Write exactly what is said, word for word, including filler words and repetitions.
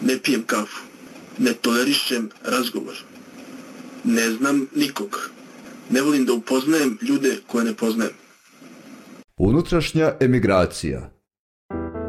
Ne pijem kafu. Ne tolerišem razgovor. Ne znam nikog. Ne volim da upoznajem ljude koje ne poznajem. Unutrašnja emigracija.